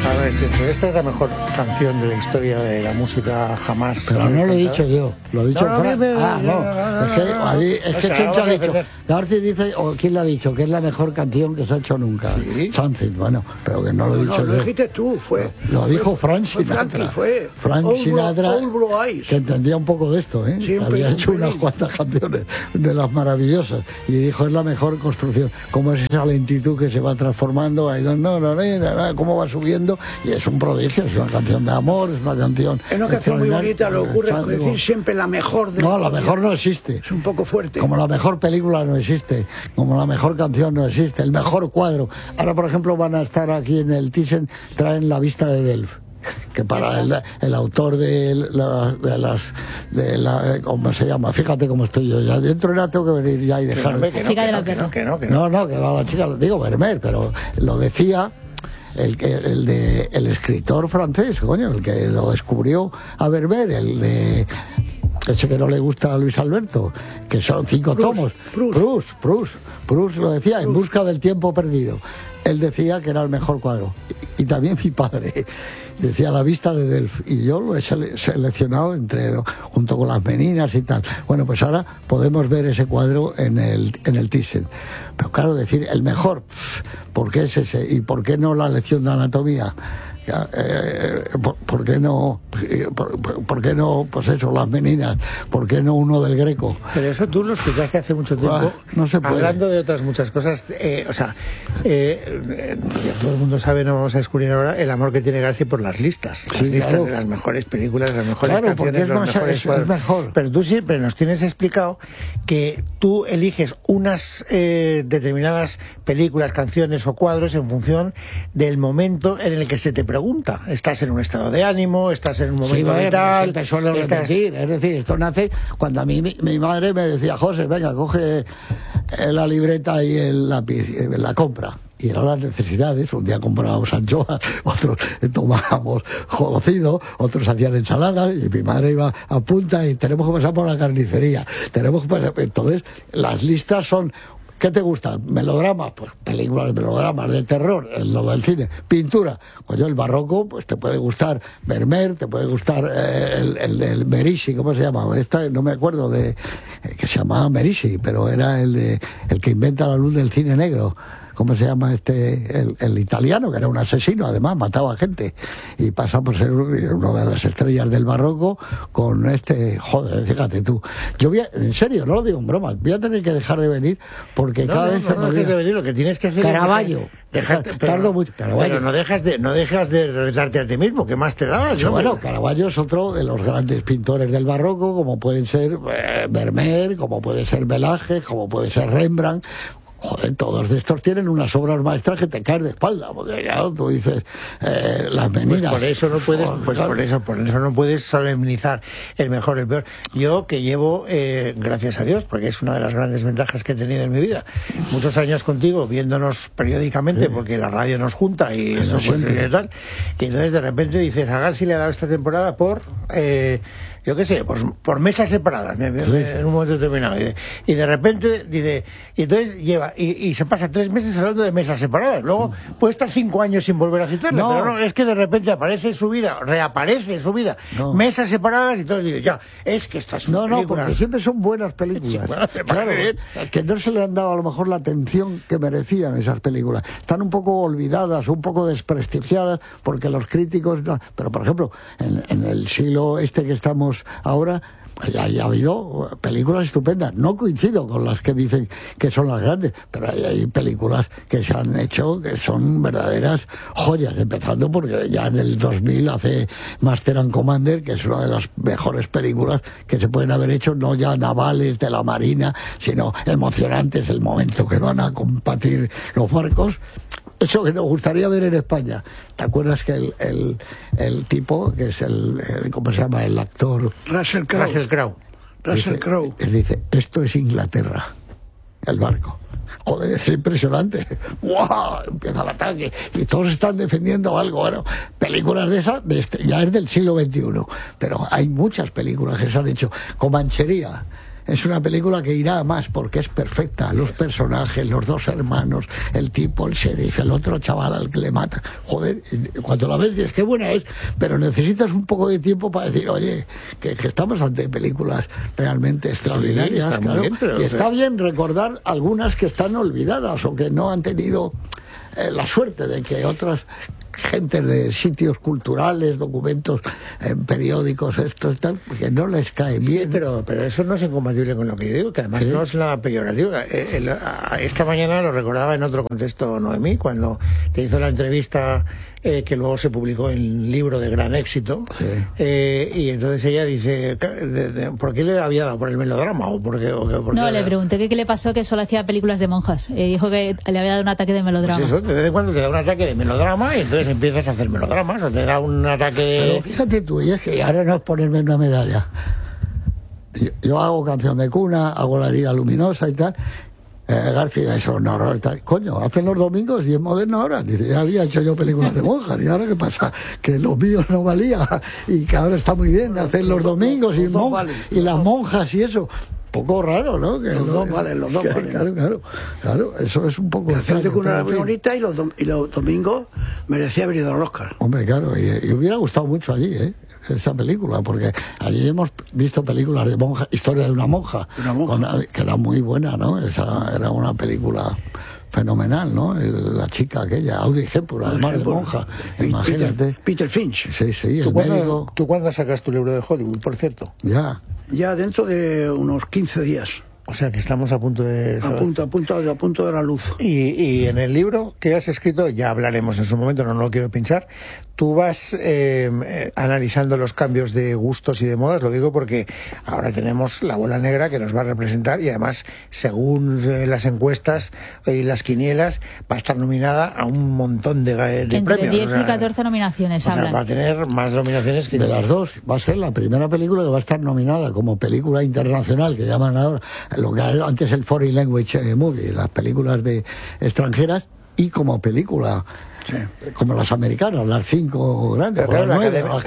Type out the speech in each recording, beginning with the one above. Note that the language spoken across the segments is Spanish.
A ver, Chencho, esta es la mejor canción de la historia de la música jamás. Pero no lo he dicho yo, lo ha dicho Fran. Es que Chencho ha dicho, García dice, o quién lo ha dicho, que es la mejor canción que se ha hecho nunca. Sí. Something, bueno, pero que no lo he dicho yo. No lo dijiste tú, lo dijo Frank Sinatra. Frank Sinatra, que entendía un poco de esto, ¿eh? Siempre, había hecho unas cuantas canciones de las maravillosas y dijo, es la mejor construcción. Cómo es esa lentitud que se va transformando, cómo va subiendo, y es un prodigio, es una canción de amor, es una canción... Es una canción muy bonita, lo ocurre con decir siempre la mejor de No, la mejor no existe. Es un poco fuerte. Como la mejor película no existe, como la mejor canción no existe, el mejor cuadro. Ahora, por ejemplo, van a estar aquí en el Thyssen, traen La vista de Delft, que para el autor de ¿cómo se llama? Fíjate cómo estoy yo ya dentro, ya tengo que venir ya y dejar La chica de la perra. No, que va la chica, digo Vermeer, pero lo decía el escritor francés, coño, el que lo descubrió a Vermeer, el de ese que no le gusta a Luis Alberto, que son 5 tomos. Proust lo decía, En busca del tiempo perdido. Él decía que era el mejor cuadro. Y también mi padre decía La vista de Delft, y yo lo he seleccionado junto con Las meninas y tal. Bueno, pues ahora podemos ver ese cuadro en el Thyssen. Pero claro, decir el mejor, ¿por qué es ese? ¿Y por qué no la lección de anatomía? ¿Por qué no, pues eso, Las meninas? ¿Por qué no uno del Greco? Pero eso tú lo explicaste hace mucho tiempo, no se puede. Hablando de otras muchas cosas. Todo el mundo sabe, no vamos a descubrir ahora, el amor que tiene García por las listas. Las listas, claro, de las mejores películas, las mejores canciones, los mejores cuadros. Es mejor. Pero tú siempre nos tienes explicado que tú eliges unas determinadas películas, canciones o cuadros en función del momento en el que se te pregunta. Estás en un estado de ánimo, estás en un momento vital. Te suelo repetir, es decir, esto nace cuando a mí mi madre me decía, José, venga, coge la libreta y el lápiz, la compra. Y eran las necesidades. Un día comprábamos anchoas, otros tomábamos cocido, otros hacían ensaladas, y mi madre iba a punta y tenemos que pasar por la carnicería. Entonces, las listas son... ¿Qué te gusta? ¿Melodrama? Pues películas de melodramas, de terror, lo del cine. Pintura, coño, el barroco, pues te puede gustar Vermeer, te puede gustar el Merisi, ¿cómo se llama? No me acuerdo que se llamaba Merisi, pero era el que inventa la luz del cine negro. ¿Cómo se llama el italiano, que era un asesino, además, mataba gente? Y pasa por ser una de las estrellas del barroco con joder, fíjate tú. Yo en serio, no lo digo en broma, voy a tener que dejar de venir porque cada vez... No dejes de venir, lo que tienes que hacer Caravaggio. Tardo mucho. Pero no dejas de retratarte a ti mismo, ¿qué más te da? Bueno, Caravaggio es otro de los grandes pintores del barroco, como pueden ser Vermeer, como puede ser Velázquez, como puede ser Rembrandt. Joder, todos de estos tienen unas obras maestras que te caes de espalda, porque ya tú dices Las meninas. Por eso no puedes, por eso no puedes solemnizar el mejor, el peor. Yo que llevo, gracias a Dios, porque es una de las grandes ventajas que he tenido en mi vida, muchos años contigo, viéndonos periódicamente, sí, porque la radio nos junta y eso pues, tal, y entonces de repente dices, a García le ha dado esta temporada por yo qué sé, pues por mesas separadas, en un momento determinado. Y de repente dice, y entonces lleva, y se pasa 3 meses hablando de mesas separadas. Luego puede estar 5 años sin volver a citarle, pero no, es que de repente aparece en su vida, reaparece en su vida, mesas separadas, y entonces dice, ya, es que estas son películas. Porque siempre son buenas películas. Sí, claro, que no se le han dado a lo mejor la atención que merecían esas películas. Están un poco olvidadas, un poco desprestigiadas, porque los críticos... Pero, por ejemplo, en el siglo que estamos ahora, pues ya ha habido películas estupendas. No coincido con las que dicen que son las grandes, pero hay películas que se han hecho que son verdaderas joyas, empezando porque ya en el 2000 hace Master and Commander, que es una de las mejores películas que se pueden haber hecho, no ya navales de la marina, sino emocionantes, el momento que van a combatir los barcos. Eso que nos gustaría ver en España. ¿Te acuerdas que el tipo, que es ¿cómo se llama? El actor... Russell Crowe. Él dice, esto es Inglaterra, el barco. Joder, es impresionante. ¡Wow! Empieza el ataque y todos están defendiendo algo. Bueno, películas de esas, ya es del siglo XXI, pero hay muchas películas que se han hecho. Comanchería. es una película que irá a más porque es perfecta. Los personajes, los dos hermanos, el tipo, el sheriff, el otro chaval al que le mata. Joder, cuando la ves dices qué buena es, pero necesitas un poco de tiempo para decir, oye, que estamos ante películas realmente extraordinarias. Sí, está claro. bien, pero, y está bien recordar algunas que están olvidadas o que no han tenido la suerte de que otras gentes de sitios culturales, documentos, periódicos, esto y tal, que no les cae bien. Sí, pero eso no es incompatible con lo que yo digo, que además no es nada peyorativo. Esta mañana lo recordaba en otro contexto Noemí, cuando te hizo la entrevista que luego se publicó en el libro de gran éxito, y entonces ella dice, ¿por qué le había dado? ¿Por el melodrama? ¿O por qué, no, le pregunté qué le pasó, que solo hacía películas de monjas. Dijo que le había dado un ataque de melodrama. Pues eso, de vez en cuando te da un ataque de melodrama y entonces empiezas a hacer melodramas, o te da un ataque de... Pero fíjate tú, y es que ahora no es ponerme una medalla. Yo hago Canción de Cuna, hago La herida luminosa y tal. García, eso, horror, tal. Coño, hacen los domingos y es moderno ahora. Dice, ya había hecho yo películas de monjas, y ahora qué pasa, que los míos no valía y que ahora está muy bien hacer los domingos y las monjas y eso. Poco raro, ¿no? Que los dos valen. Claro, eso es un poco... Canción de Cuna era muy bonita y los domingos merecía haber ido al Oscar. Hombre, claro, y hubiera gustado mucho allí, esa película, porque allí hemos visto películas de monja, Historia de una monja, que era muy buena, ¿no? Esa era una película fenomenal, ¿no? La chica aquella, Audrey Hepburn, además de monja, imagínate. Peter Finch. Sí, el médico. ¿Tú cuándo sacas tu libro de Hollywood, por cierto? Ya dentro de unos 15 días. O sea que estamos a punto de... A punto de la luz. Y en el libro que has escrito, ya hablaremos en su momento, no lo quiero pinchar, tú vas analizando los cambios de gustos y de modas, lo digo porque ahora tenemos La Bola Negra que nos va a representar y además, según las encuestas y las quinielas, va a estar nominada a un montón de premios. Entre 10 y 14 nominaciones hablan. Va a tener más nominaciones que... De las dos, va a ser la primera película que va a estar nominada como película internacional, que llaman ahora lo que antes el Foreign Language Movie, las películas de extranjeras, y como película como las americanas, las 5 grandes, pero claro,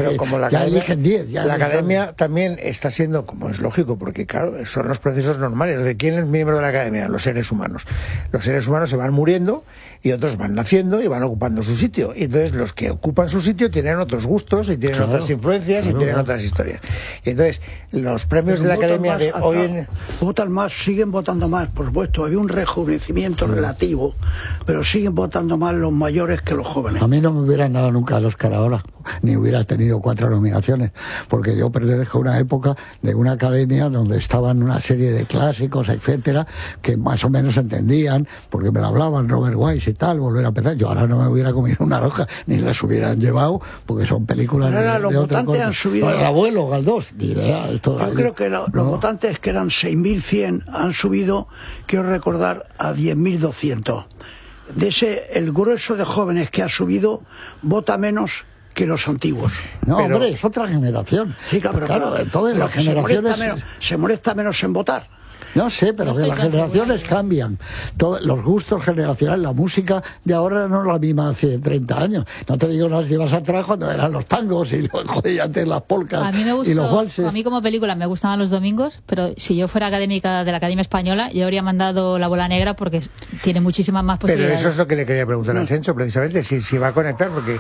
ya eligen 10. La academia también está siendo, como es lógico, porque claro, son los procesos normales. ¿De quién es miembro de la academia? Los seres humanos. Los seres humanos se van muriendo y otros van naciendo y van ocupando su sitio. Y entonces los que ocupan su sitio tienen otros gustos y tienen otras influencias y tienen otras historias. Y entonces los premios de la academia de hoy en... Votan más, siguen votando más, por supuesto. Había un rejuvenecimiento relativo, pero siguen votando más los mayores que los jóvenes. A mí no me hubieran dado nunca el Oscar ahora, ni hubiera tenido 4 nominaciones, porque yo pertenezco a una época de una academia donde estaban una serie de clásicos, etcétera, que más o menos entendían, porque me lo hablaban Robert Wise y tal, volver a empezar. Yo ahora no me hubiera comido una roja, ni las hubieran llevado, porque son películas los votantes han subido... El abuelo, Galdós, ni idea. Yo creo que los votantes, que eran 6.100, han subido, quiero recordar, a 10.200. De ese, el grueso de jóvenes que ha subido vota menos que los antiguos. No, hombre, es otra generación. Sí, claro, todas las generaciones... Se molesta menos en votar. No sé, pero que las generaciones cambian. Los gustos generacionales, la música de ahora no es la misma hace 30 años. No te digo las llevas atrás cuando eran los tangos y antes las polcas a mí me gustó, y los valses. A mí como película me gustaban los domingos, pero si yo fuera académica de la Academia Española, yo habría mandado La Bola Negra porque tiene muchísimas más posibilidades. Pero eso es lo que le quería preguntar a Chencho, precisamente, si va a conectar, porque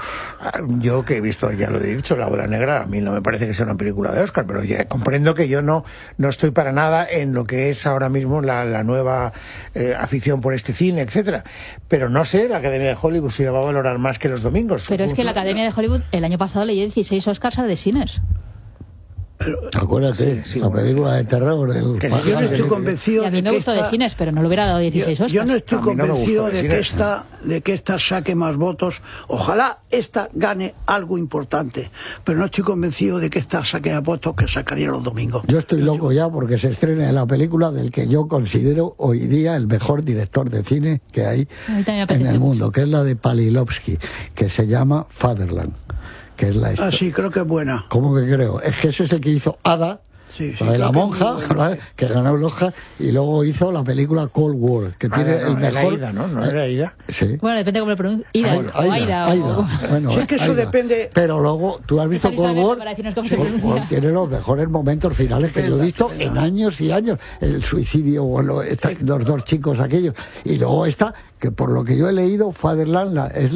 yo que he visto, ya lo he dicho, La Bola Negra, a mí no me parece que sea una película de Oscar, pero ya comprendo que yo no estoy para nada en lo que es ahora mismo la nueva afición por este cine, etcétera. Pero no sé, la Academia de Hollywood si la va a valorar más que los domingos. Pero es que la Academia de Hollywood el año pasado le dio 16 Oscars a The Sinners. Acuérdate, la película de terror. Yo no estoy convencido y a mí me gustó The Sinners, pero no le hubiera dado 16 Oscars. Yo no estoy convencido de que esta saque más votos. Ojalá esta gane algo importante, pero no estoy convencido de que esta saque más votos que sacaría los domingos. Yo estoy loco ya porque se estrena la película del que yo considero hoy día el mejor director de cine que hay en el mundo, que es la de Palilovsky, que se llama Fatherland. Que es la sí, creo que es buena. ¿Cómo que creo? Es que ese es el que hizo Ada Sí, la de la monja, muy bueno. que ganó el Oscar, y luego hizo la película Cold War, que tiene el mejor... Era Aida, ¿no? ¿No era Aida? Sí. Bueno, depende cómo lo pronuncie. Ida, o Aida. O... Bueno, Sí, es que eso depende. Pero luego, ¿tú has visto Está Luis Cold War? para decirnos cómo se Cold pronuncia. War tiene los mejores momentos finales que yo he visto en años y años. El suicidio, los dos chicos aquellos. Y luego está, que por lo que yo he leído, Fatherland es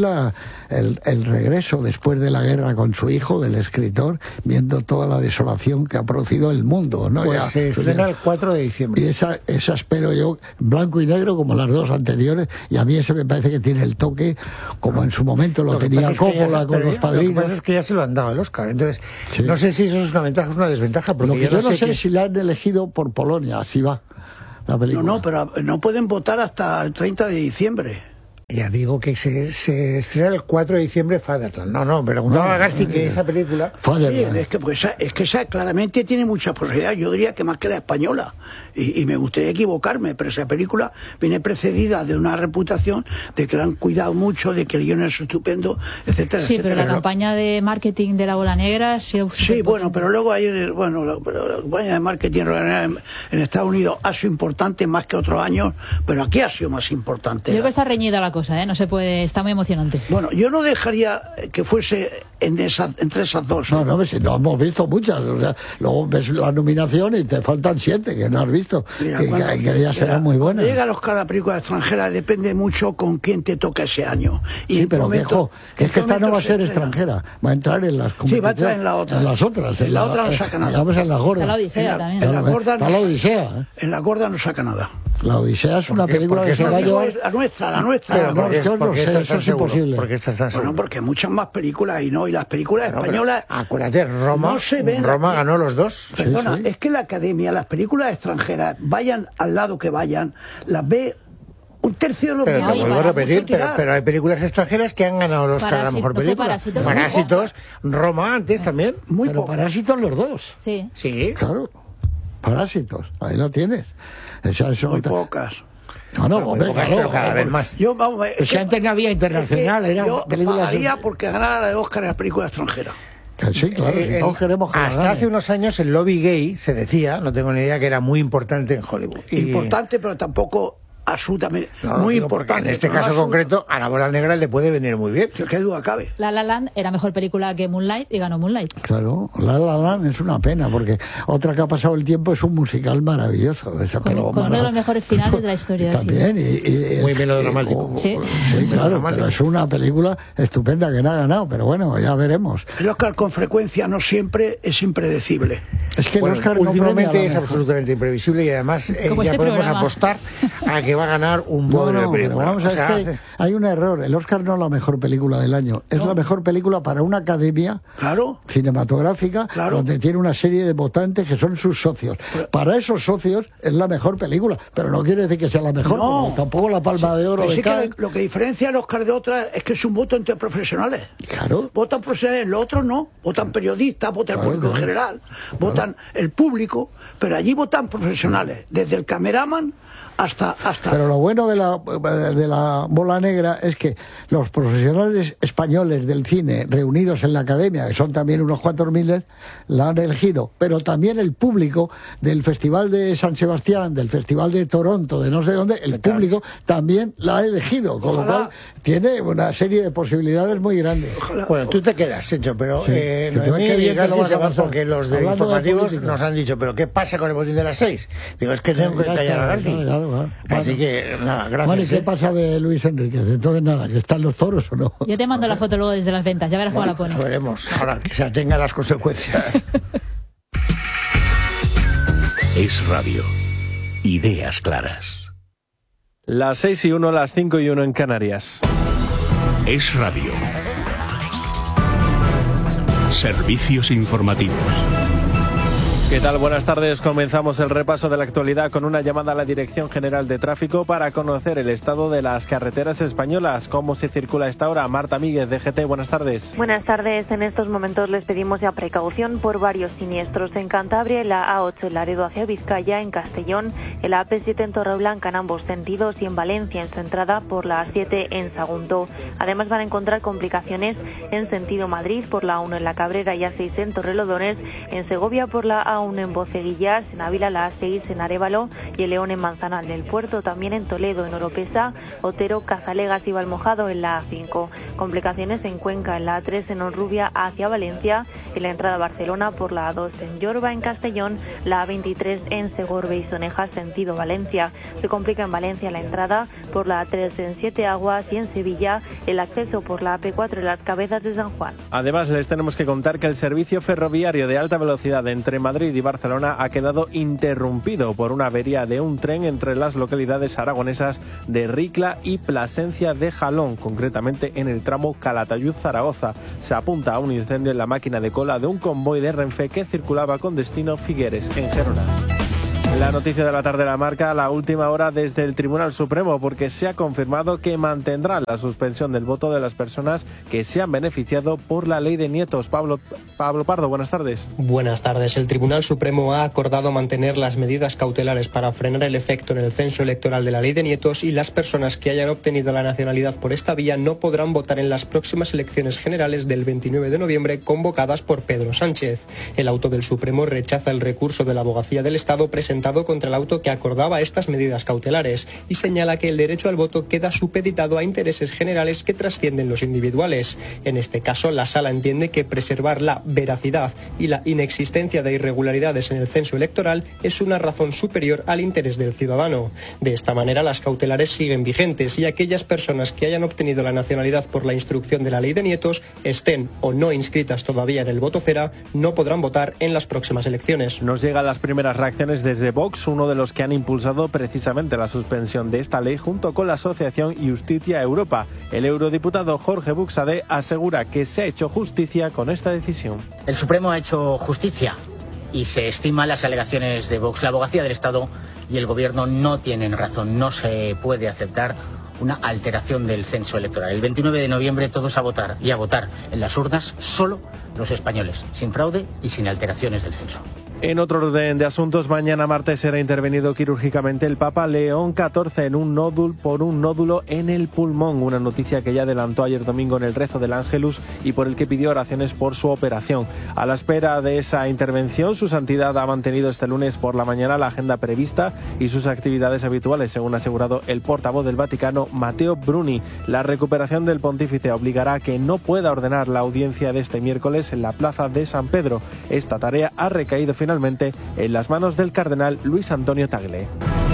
el regreso después de la guerra con su hijo, del escritor, viendo toda la desolación que ha producido el mundo, ¿no? Pues se estrena el 4 de diciembre. Y esa espero yo, blanco y negro como las dos anteriores, y a mí ese me parece que tiene el toque como en su momento lo que tenía pasa es que Coppola con Los Lo que Padrinos. pasa es que ya se lo han dado el Oscar, entonces Sí. no sé si eso es una ventaja o es una desventaja, porque Lo que yo no sé qué- si la han elegido por Polonia, así va la película. No, pero no pueden votar hasta el 30 de diciembre. Ya digo que se estrena el 4 de diciembre Fatherland. No, pero preguntaba a García que esa película... Sí, Fatherland. es que pues, esa claramente tiene muchas posibilidades. Yo diría que más que la española. Y me gustaría equivocarme, pero esa película viene precedida de una reputación de que la han cuidado mucho, de que el guion es estupendo, etcétera, Sí, pero etcétera. la campaña de marketing de la Bola Negra sí. Sí, bueno, pero luego hay, pero la campaña de marketing en Estados Unidos ha sido importante más que otros años, pero aquí ha sido más importante. Yo creo que está reñida la cosa, ¿eh? No se puede, está muy emocionante. Bueno, yo no dejaría que fuese entre esas dos. No, si no hemos visto muchas. O sea, luego ves la nominación y te faltan 7 que no has visto. Mira, que ya serán muy cuando buenas. llega a los cada película extranjera depende mucho con quién te toca ese año. Y Sí, en pero qué momento- que es que en qué esta no va a momento ser se estrena. extranjera, va a entrar en las Sí, va a entrar en la otra. En las otras. En la otra no saca nada. Digamos en las gordas. Está la Odisea En también. en la gorda Está no- la Odisea. ¿eh? En la gorda no saca nada. La Odisea es una qué? película Porque que se esta va a sí llevar... La nuestra. Pero no, porque es que no porque sé, esta eso está es seguro, imposible. porque esta está Bueno, seguro. porque muchas más películas y las películas No, pero españolas... acuérdate, Roma, no se ven. Roma ganó los dos. Perdona, sí. es que la academia, las películas extranjeras, vayan al lado que vayan, las ve un tercio de los Pero No, te y vuelvo a Parásito, repetir, pero hay películas extranjeras que han ganado el Oscar a la Parásito, mejor ¿no fue película. Parásitos? Parásitos, Roma antes también. muy Pero pocas. Parásitos los dos. Sí. Sí. Claro. Parásitos. Ahí lo tienes. Esa es Muy otra- pocas. No, Muy hombre, pocas, claro. pero cada vez más. Yo, vamos, Pues si antes no había internacional, eran yo películas- pagaría porque ganara la de Oscar en las películas extranjeras. Que sí, claro, si todos queremos que la hasta gane. hace unos años el lobby gay se decía, no tengo ni idea, que era muy importante en Hollywood. Y- Importante, pero tampoco absolutamente No, muy digo, porque importante. en este No caso absoluta. concreto, a la Bola Negra le puede venir muy bien. ¿Qué duda cabe? La La Land era mejor película que Moonlight y ganó Moonlight. Claro, La La Land es una pena, porque otra que ha pasado el tiempo es un musical maravilloso. Con uno de los mejores finales de la historia del También, y Muy melodramático. Sí. Sí, claro, pero es una película estupenda que no ha ganado, pero bueno, ya veremos. El Oscar con frecuencia no siempre es impredecible. Es que Bueno, el Oscar no premia últimamente la es mejor. absolutamente imprevisible y además Como ya este podemos programa. apostar a que va a ganar un bodrio de pero película. vamos a O sea, ver que hay un error. El Oscar no es la mejor película del año. Es la mejor película para una academia Claro. cinematográfica Claro. donde tiene una serie de votantes que son sus socios. Para esos socios es la mejor película, pero no quiere decir que sea la mejor, No. porque tampoco la Palma de Oro Pero de sí que Cannes. lo que diferencia el Oscar de otras es que es un voto entre profesionales. Claro. Votan profesionales, los otros no. Votan periodistas, votan el Claro, público en claro. general, votan el público, pero allí votan profesionales, desde el cameraman hasta... Pero lo bueno de la Bola Negra es que los profesionales españoles del cine reunidos en la academia, que son también unos cuantos miles, la han elegido. Pero también el público del Festival de San Sebastián, del Festival de Toronto, de no sé dónde, el público también la ha elegido. Con lo Ojalá. cual tiene una serie de posibilidades muy grandes. Bueno, tú te quedas, Sencho, pero Sí. Que te Noemí quede bien y Gaby que lo vas se a van pasar. porque los de Hablando de informativos política. nos han dicho, pero ¿qué pasa con el botín de las 6? Digo, es que tengo que Ya callar está, a García. claro. Así Bueno. que, nada, gracias. Bueno, ¿y qué ¿eh? pasa de Luis Enríquez? Entonces nada, que están los toros o no. Yo te mando la foto luego desde las ventas, ya verás cómo la pones. Lo veremos, ahora que se atenga a las consecuencias. Es Radio. Ideas claras. Las 6:01, las 5:01 en Canarias. Es Radio. Servicios informativos. ¿Qué tal? Buenas tardes. Comenzamos el repaso de la actualidad con una llamada a la Dirección General de Tráfico para conocer el estado de las carreteras españolas. ¿Cómo se circula a esta hora? Marta Míguez, DGT, buenas tardes. Buenas tardes. En estos momentos les pedimos ya precaución por varios siniestros en Cantabria, en la A8 en Laredo hacia Vizcaya, en Castellón, en la AP7 en Torreblanca en ambos sentidos y en Valencia en su entrada por la A7 en Sagunto. Además van a encontrar complicaciones en sentido Madrid por la A1 en La Cabrera y A6 en Torrelodones, en Segovia por la a 1 en Boceguillas, en Ávila a la A6 en Arévalo y el León en Manzanal del Puerto, también en Toledo, en Oropesa, Otero, Cazalegas y Valmojado en la A5. Complicaciones en Cuenca, en la A3 en Honrubia hacia Valencia, en la entrada a Barcelona por la A2 en Yorba, en Castellón, la A23 en Segorbe y Soneja, sentido Valencia. Se complica en Valencia la entrada por la A3 en Siete Aguas y en Sevilla el acceso por la AP4 en las Cabezas de San Juan. Además, les tenemos que contar que el servicio ferroviario de alta velocidad entre Madrid y Barcelona ha quedado interrumpido por una avería de un tren entre las localidades aragonesas de Ricla y Plasencia de Jalón, concretamente en el tramo Calatayud-Zaragoza. Se apunta a un incendio en la máquina de cola de un convoy de Renfe que circulaba con destino Figueres, en Gerona. La noticia de la tarde la marca la última hora desde el Tribunal Supremo, porque se ha confirmado que mantendrá la suspensión del voto de las personas que se han beneficiado por la ley de nietos. Pablo Pardo, buenas tardes. Buenas tardes. El Tribunal Supremo ha acordado mantener las medidas cautelares para frenar el efecto en el censo electoral de la ley de nietos, y las personas que hayan obtenido la nacionalidad por esta vía no podrán votar en las próximas elecciones generales del 29 de noviembre convocadas por Pedro Sánchez. El auto del Supremo rechaza el recurso de la Abogacía del Estado presentado contra el auto que acordaba estas medidas cautelares y señala que el derecho al voto queda supeditado a intereses generales que trascienden los individuales. En este caso, la Sala entiende que preservar la veracidad y la inexistencia de irregularidades en el censo electoral es una razón superior al interés del ciudadano. De esta manera, las cautelares siguen vigentes y aquellas personas que hayan obtenido la nacionalidad por la instrucción de la ley de nietos, estén o no inscritas todavía en el voto cera, no podrán votar en las próximas elecciones. Nos llegan las primeras reacciones desde Vox, uno de los que han impulsado precisamente la suspensión de esta ley junto con la asociación Justicia Europa. El eurodiputado Jorge Buxadé asegura que se ha hecho justicia con esta decisión. El Supremo ha hecho justicia y se estiman las alegaciones de Vox. La Abogacía del Estado y el Gobierno no tienen razón. No se puede aceptar una alteración del censo electoral. El 29 de noviembre todos a votar, y a votar en las urnas solo los españoles, sin fraude y sin alteraciones del censo. En otro orden de asuntos, mañana martes será intervenido quirúrgicamente el Papa León XIV por un nódulo en el pulmón, una noticia que ya adelantó ayer domingo en el rezo del Ángelus y por el que pidió oraciones por su operación. A la espera de esa intervención, su santidad ha mantenido este lunes por la mañana la agenda prevista y sus actividades habituales, según ha asegurado el portavoz del Vaticano, Matteo Bruni. La recuperación del pontífice obligará a que no pueda ordenar la audiencia de este miércoles en la plaza de San Pedro. Esta tarea ha recaído finalmente en las manos del cardenal Luis Antonio Tagle.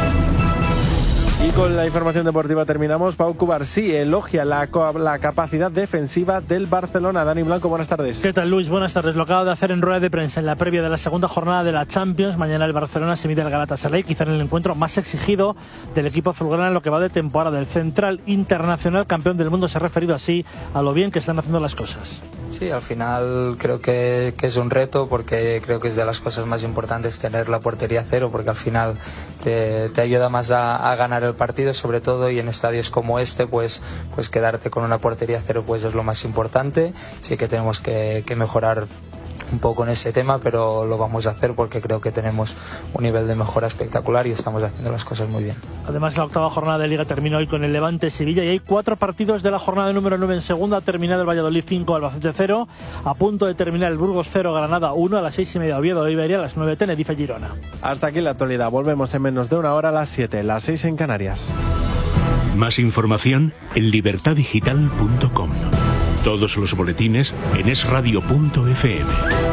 Y con la información deportiva terminamos. Pau Cubarsí elogia la capacidad defensiva del Barcelona. Dani Blanco, buenas tardes. ¿Qué tal, Luis? Buenas tardes. Lo acaba de hacer en rueda de prensa en la previa de la segunda jornada de la Champions. Mañana el Barcelona se mide al Galatasaray, quizá en el encuentro más exigido del equipo azulgrana en lo que va de temporada. El central internacional campeón del mundo se ha referido así a lo bien que están haciendo las cosas. Sí, al final creo que es un reto, porque creo que es de las cosas más importantes tener la portería cero, porque al final te ayuda más a ganar el partido, sobre todo, y en estadios como este pues quedarte con una portería cero pues es lo más importante. Sí que tenemos que mejorar un poco en ese tema, pero lo vamos a hacer porque creo que tenemos un nivel de mejora espectacular y estamos haciendo las cosas muy bien. Además, la octava jornada de Liga terminó hoy con el Levante-Sevilla y hay 4 partidos de la jornada número 9 en segunda. Ha terminado el Valladolid 5, Albacete 0, a punto de terminar el Burgos 0, Granada 1, a las 6:30 Oviedo, Iberia, a las 9 Tenerife-Girona. Hasta aquí la actualidad. Volvemos en menos de una hora a las 7, las 6 en Canarias. Más información en libertadigital.com. Todos los boletines en esradio.fm.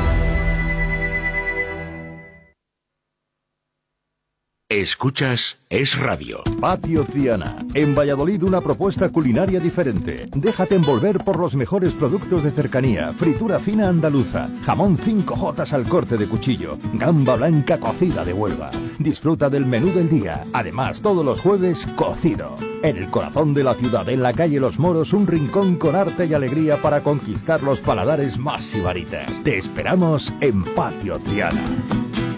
Escuchas Es Radio. Patio Triana. En Valladolid, una propuesta culinaria diferente. Déjate envolver por los mejores productos de cercanía. Fritura fina andaluza. Jamón 5J al corte de cuchillo. Gamba blanca cocida de Huelva. Disfruta del menú del día. Además, todos los jueves, cocido. En el corazón de la ciudad, en la calle Los Moros, un rincón con arte y alegría para conquistar los paladares más sibaritas. Te esperamos en Patio Triana.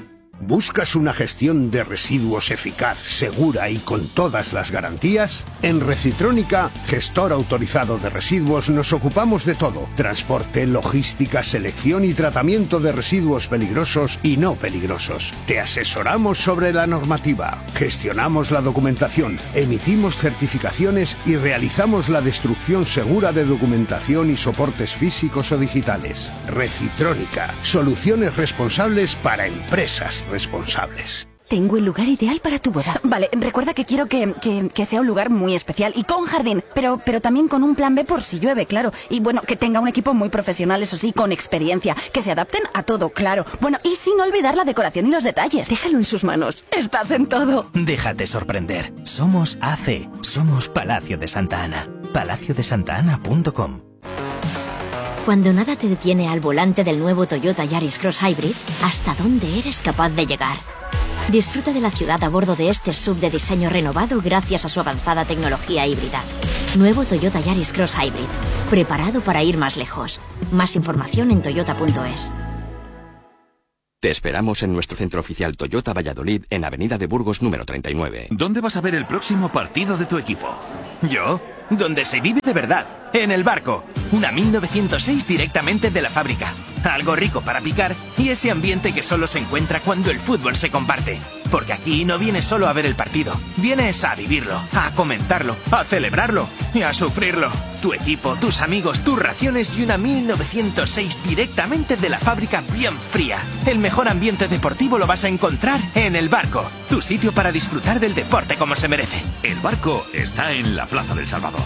¿Buscas una gestión de residuos eficaz, segura y con todas las garantías? En Recitrónica, gestor autorizado de residuos, nos ocupamos de todo: transporte, logística, selección y tratamiento de residuos peligrosos y no peligrosos. Te asesoramos sobre la normativa, gestionamos la documentación, emitimos certificaciones y realizamos la destrucción segura de documentación y soportes físicos o digitales. Recitrónica, soluciones responsables para empresas responsables. Tengo el lugar ideal para tu boda. Vale, recuerda que quiero que sea un lugar muy especial y con jardín, pero también con un plan B por si llueve, claro. Y bueno, que tenga un equipo muy profesional, eso sí, con experiencia, que se adapten a todo, claro. Bueno, y sin olvidar la decoración y los detalles. Déjalo en sus manos. Estás en todo. Déjate sorprender. Somos AC. Somos Palacio de Santa Ana. PalacioDeSantaAna.com. Cuando nada te detiene al volante del nuevo Toyota Yaris Cross Hybrid, ¿hasta dónde eres capaz de llegar? Disfruta de la ciudad a bordo de este SUV de diseño renovado gracias a su avanzada tecnología híbrida. Nuevo Toyota Yaris Cross Hybrid, preparado para ir más lejos. Más información en toyota.es. Te esperamos en nuestro centro oficial Toyota Valladolid, en Avenida de Burgos número 39. ¿Dónde vas a ver el próximo partido de tu equipo? ¿Yo? Donde se vive de verdad, en el Barco. Una 1906 directamente de la fábrica. Algo rico para picar y ese ambiente que solo se encuentra cuando el fútbol se comparte. Porque aquí no vienes solo a ver el partido, vienes a vivirlo, a comentarlo, a celebrarlo y a sufrirlo. Tu equipo, tus amigos, tus raciones y una 1906 directamente de la fábrica bien fría. El mejor ambiente deportivo lo vas a encontrar en el Barco, tu sitio para disfrutar del deporte como se merece. El Barco está en la Plaza del Salvador.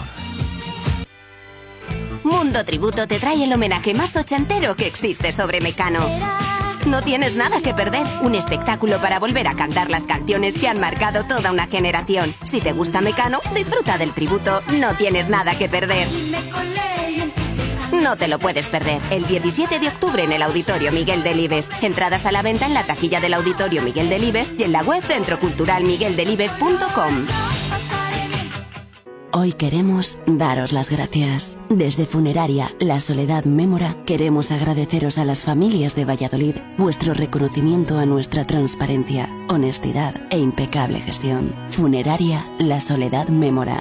Mundo Tributo te trae el homenaje más ochentero que existe sobre Mecano. No tienes nada que perder. Un espectáculo para volver a cantar las canciones que han marcado toda una generación. Si te gusta Mecano, disfruta del tributo. No tienes nada que perder. No te lo puedes perder. El 17 de octubre en el Auditorio Miguel Delibes. Entradas a la venta en la taquilla del Auditorio Miguel Delibes y en la web centroculturalmigueldelibes.com. Hoy queremos daros las gracias. Desde Funeraria La Soledad Mémora queremos agradeceros a las familias de Valladolid vuestro reconocimiento a nuestra transparencia, honestidad e impecable gestión. Funeraria La Soledad Mémora.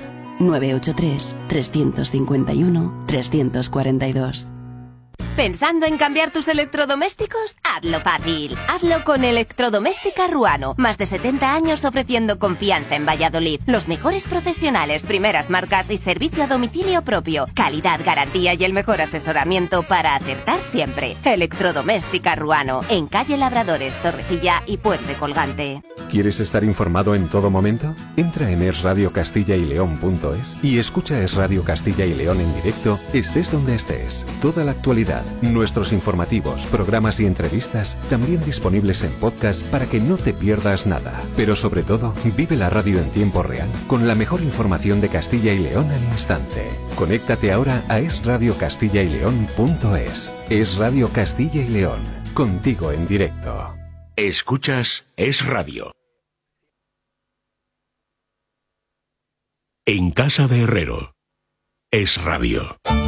983-351-342. ¿Pensando en cambiar tus electrodomésticos? Hazlo fácil. Hazlo con Electrodoméstica Ruano. Más de 70 años ofreciendo confianza en Valladolid. Los mejores profesionales, primeras marcas y servicio a domicilio propio. Calidad, garantía y el mejor asesoramiento para acertar siempre. Electrodoméstica Ruano. En calle Labradores, Torrecilla y Puente Colgante. ¿Quieres estar informado en todo momento? Entra en esradiocastilla-y-león.es y escucha Es Radio Castilla y León en directo, estés donde estés. Toda la actualidad, nuestros informativos, programas y entrevistas, también disponibles en podcast para que no te pierdas nada. Pero sobre todo, vive la radio en tiempo real, con la mejor información de Castilla y León al instante. Conéctate ahora a esradiocastilla-y-león.es. Es Radio Castilla y León, contigo en directo. Escuchas Es Radio. En casa de Herrero. Es Radio.